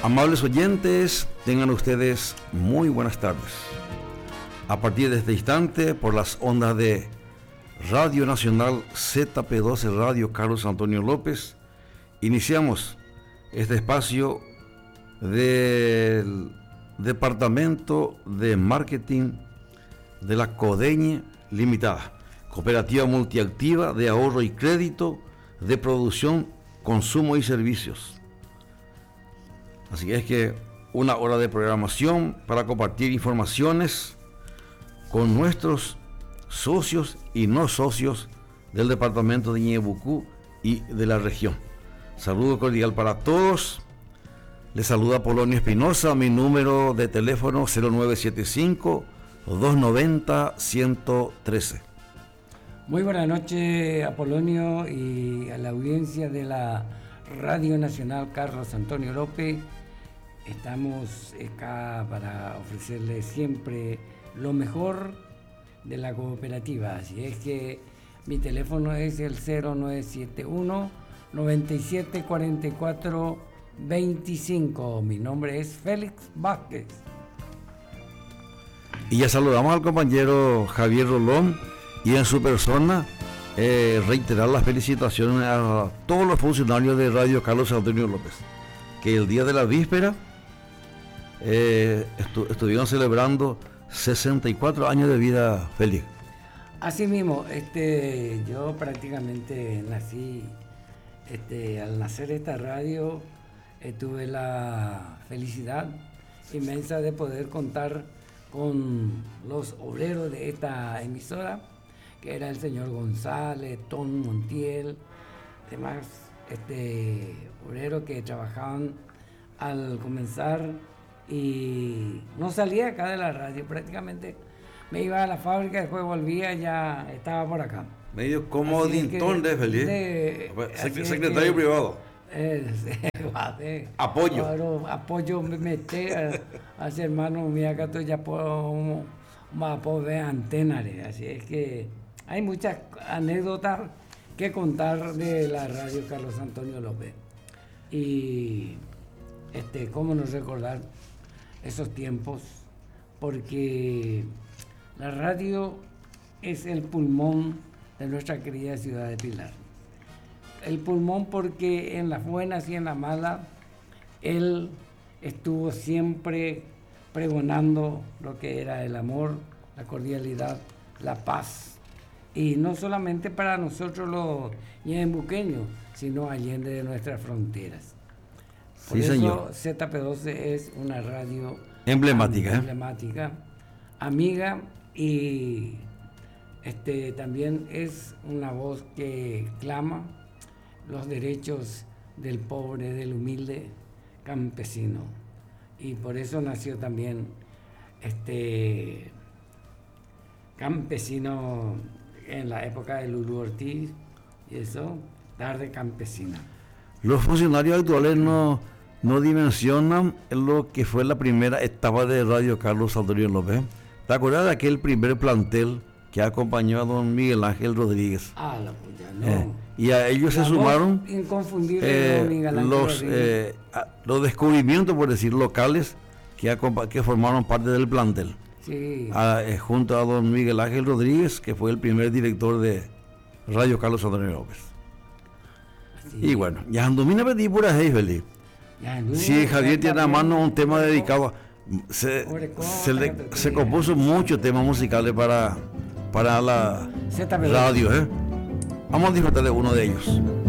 Amables oyentes, tengan ustedes muy buenas tardes. A partir de este instante, por las ondas de Radio Nacional ZP12 Radio Carlos Antonio López, iniciamos este espacio del Departamento de Marketing de la Codeñe Limitada, Cooperativa Multiactiva de Ahorro y Crédito de Producción, Consumo y Servicios. Así es que una hora de programación para compartir informaciones con nuestros socios y no socios del departamento de Ñebucú y de la región. Saludo cordial para todos. Les saluda Polonio Espinosa, mi número de teléfono 0975-290-113. Muy buenas noches, Apolonio, y a la audiencia de la Radio Nacional Carlos Antonio López. Estamos acá para ofrecerles siempre lo mejor de la cooperativa. Así es que mi teléfono es el 0971-9744-25. Mi nombre es Félix Vázquez. Y ya saludamos al compañero Javier Rolón y en su persona reiterar las felicitaciones a todos los funcionarios de Radio Carlos Antonio López, que el día de la víspera estuvieron celebrando 64 años de vida feliz. Así mismo, yo prácticamente nací, al nacer esta radio, tuve la felicidad inmensa de poder contar con los obreros de esta emisora, que era el señor González, Tom Montiel, demás obreros que trabajaban al comenzar, y no salía acá de la radio, prácticamente me iba a la fábrica, después volvía, ya estaba por acá. Medio como Dintón de feliz. Secretario privado. Apoyo. Claro, apoyo me metí a ese hermano mío acá, estoy ya por un mapa de antena. Así es que hay muchas anécdotas que contar de la radio Carlos Antonio López. Y cómo no recordar esos tiempos, porque la radio es el pulmón de nuestra querida ciudad de Pilar. El pulmón porque en las buenas y en las malas él estuvo siempre pregonando lo que era el amor, la cordialidad, la paz. Y no solamente para nosotros los ñebuqueños, sino allende de nuestras fronteras. Por sí, eso señor. ZP12 es una radio emblemática, amiga, y también es una voz que clama los derechos del pobre, del humilde campesino. Y por eso nació también campesino en la época de Lulú Ortiz, y eso, tarde campesina. Los funcionarios actuales no dimensionan lo que fue la primera etapa de Radio Carlos Antonio López. ¿Te acuerdas de aquel primer plantel que acompañó a don Miguel Ángel Rodríguez? La puya, no. Y a ellos se sumaron los descubrimientos, por decir, locales que formaron parte del plantel. Sí. Junto a don Miguel Ángel Rodríguez, que fue el primer director de Radio Carlos Antonio López. Sí. Y bueno, ya andomina pedí por ahí, feliz. Si Javier tiene a mano un tema dedicado, se compuso muchos temas musicales para la radio. Vamos a disfrutar de uno de ellos.